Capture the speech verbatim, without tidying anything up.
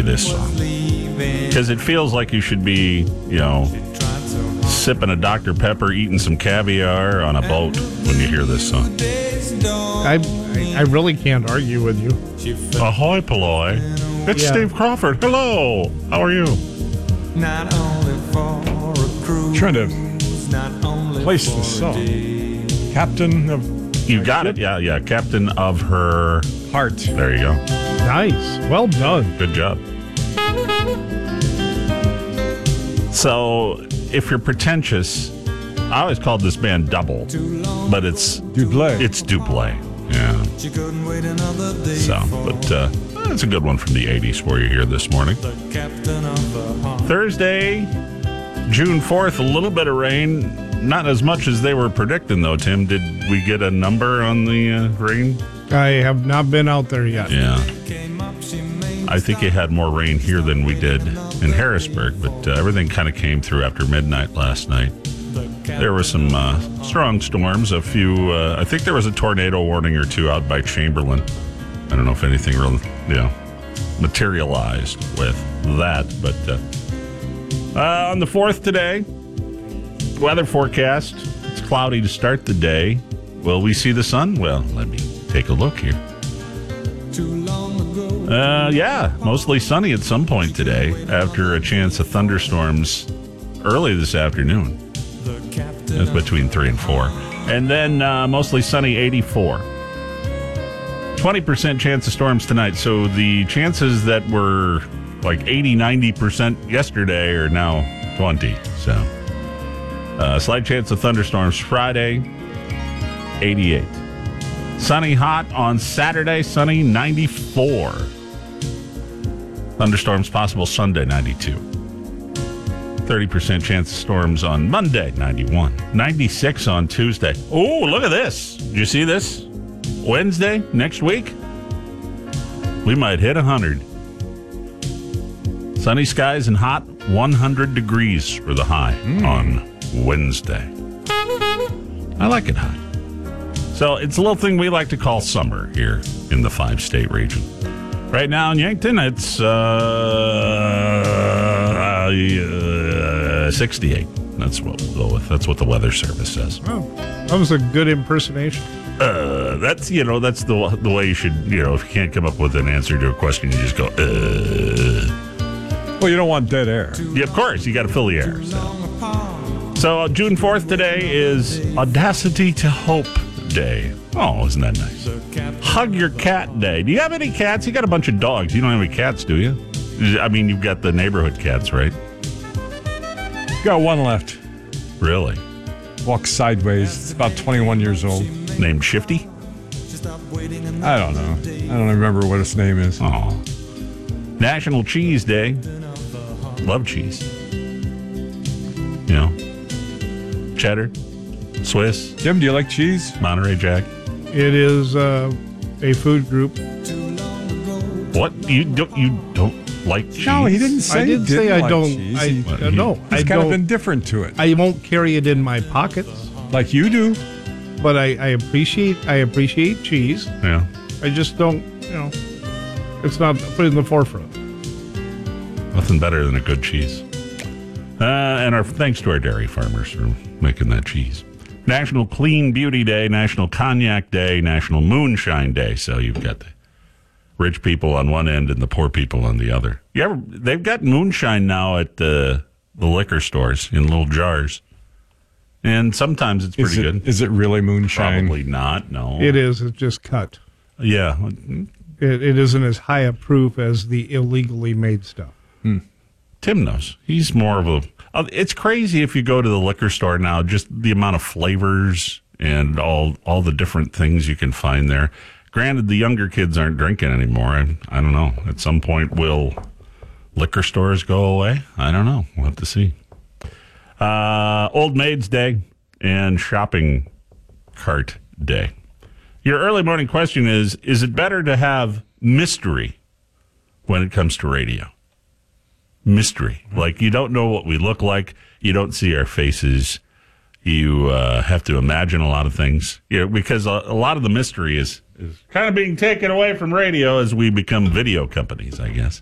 this song. Because it feels like you should be, you know, sipping a Doctor Pepper, eating some caviar on a boat when you hear this song. I I really can't argue with you. Ahoy, Polloi. It's Yeah. Steve Crawford. Hello. How are you? Not only for a cruise, Trying to not only place for the a song. day. Captain of You got it. Yeah, yeah. Captain of her Heart. There you go. Nice. Well done. Good job. So, if you're pretentious, I always called this band Double, but it's Dublé. it's Dublé. Yeah. She couldn't wait another day So, for but uh, that's a good one from the eighties for you here this morning. the captain of the heart. Thursday, June fourth, a little bit of rain. Not as much as they were predicting, though, Tim. Did we get a number on the uh, rain? I have not been out there yet. Yeah. Came up, she made I think it had more rain here than we did in Harrisburg, but uh, everything kind of came through after midnight last night. There were some uh, strong storms, a few, uh, I think there was a tornado warning or two out by Chamberlain. I don't know if anything really, you know, materialized with that, but uh, uh, on the fourth today, weather forecast, it's cloudy to start the day. Will we see the sun? Well, let me take a look here. too long ago. Uh, yeah, mostly sunny at some point today after a chance of thunderstorms early this afternoon. The captain It's of between three and four. And then uh, mostly sunny, eighty-four. twenty percent chance of storms tonight. So the chances that were like eighty, ninety percent yesterday are now twenty. So uh, slight chance of thunderstorms Friday, eighty-eight. Sunny, hot on Saturday, sunny, ninety-four. Thunderstorms possible Sunday, ninety-two. thirty percent chance of storms on Monday, ninety-one. ninety-six on Tuesday. Oh, look at this. Did you see this? Wednesday, next week, we might hit one hundred. Sunny skies and hot, one hundred degrees for the high mm. on Wednesday. I like it hot. So it's a little thing we like to call summer here in the five-state region. Right now in Yankton, it's uh, uh, sixty-eight. That's what we'll go with. That's what the Weather Service says. Oh, that was a good impersonation. Uh, that's, you know, that's the the way you should, you know, if you can't come up with an answer to a question, you just go, uh. Well, you don't want dead air. Yeah, of course, you got to fill the air. So, so uh, June fourth today is Audacity to Hope Day. Oh, isn't that nice? Hug Your Cat Day. Do you have any cats? You got a bunch of dogs. You don't have any cats, do you? I mean, you've got the neighborhood cats, right? Got one left. Really? Walks sideways. It's about twenty-one years old. Named Shifty? I don't know. I don't remember what its name is. Oh. National Cheese Day. Love cheese. You know, cheddar, Swiss, Jim, do you like cheese? Monterey Jack. It is uh, a food group. What? You don't you don't like cheese? No, he didn't say I he didn't didn't say I like don't. cheese. I, He- uh, no, He's I kind don't. of indifferent to it, I won't carry it in my pockets, like you do. but I, I appreciate. I appreciate cheese. Yeah. I just don't. You know, it's not put in the forefront. Nothing better than a good cheese. Uh, and our thanks to our dairy farmers for making that cheese. National Clean Beauty Day, National Cognac Day, National Moonshine Day. So you've got the rich people on one end and the poor people on the other. You ever? They've got moonshine now at the the liquor stores in little jars, and sometimes it's pretty Is it, good. is it really moonshine? Probably not. No. It is. It's just cut. Yeah. It, it isn't as high a proof as the illegally made stuff. Tim knows. He's more of a... Uh, it's crazy if you go to the liquor store now, just the amount of flavors and all all the different things you can find there. Granted, the younger kids aren't drinking anymore. I, I don't know. At some point, will liquor stores go away? I don't know. We'll have to see. Uh, Old Maids Day and Shopping Cart Day. Your early morning question is, is it better to have mystery when it comes to radio? Mystery. Like, you don't know what we look like. You don't see our faces. You uh, have to imagine a lot of things. You know, because a, a lot of the mystery is, is kind of being taken away from radio as we become video companies, I guess.